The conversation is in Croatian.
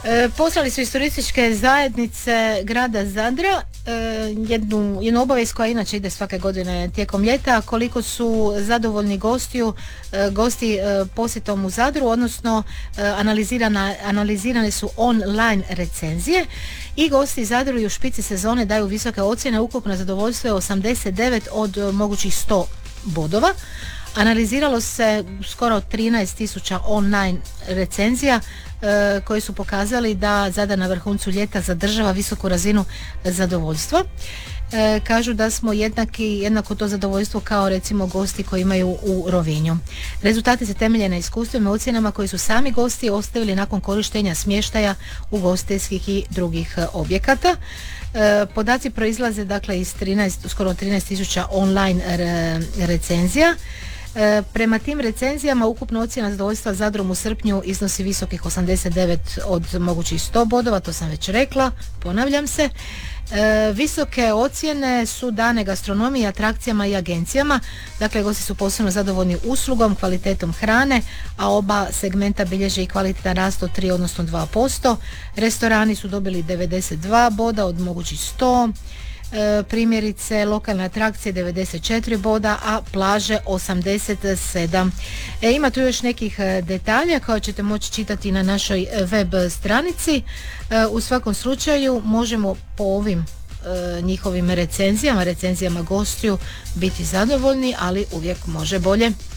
Poslali su iz turističke zajednice grada Zadra jednu obavijest koja inače ide svake godine tijekom ljeta, koliko su zadovoljni gosti posjetom u Zadru, odnosno analizirane su online recenzije i gosti Zadru i u špici sezone daju visoke ocjene. Ukupno zadovoljstvo je 89 od mogućih 100 bodova. Analiziralo se skoro 13.000 online recenzija koji su pokazali da Zadar na vrhuncu ljeta zadržava visoku razinu zadovoljstva. Kažu da smo jednako to zadovoljstvo kao recimo gosti koji imaju u Rovinju. Rezultati se temelje na iskustvima i ocjenama koji su sami gosti ostavili nakon korištenja smještaja ugostiteljskih i drugih objekata. Podaci proizlaze dakle iz skoro 13.000 online recenzija. Prema tim recenzijama ukupna ocjena zadovoljstva Zadrom u srpnju iznosi visokih 89 od mogućih 100 bodova, to sam već rekla, ponavljam se. Visoke ocjene su dane gastronomiji, atrakcijama i agencijama. Dakle, gosti su posebno zadovoljni uslugom, kvalitetom hrane, a oba segmenta bilježe i kvalitetan rast od 3 odnosno 2%. Restorani su dobili 92 boda od mogućih 100. Primjerice lokalne atrakcije 94 boda, a plaže 87. Ima tu još nekih detalja koje ćete moći čitati na našoj web stranici. U svakom slučaju možemo po ovim njihovim recenzijama gostiju biti zadovoljni, ali uvijek može bolje.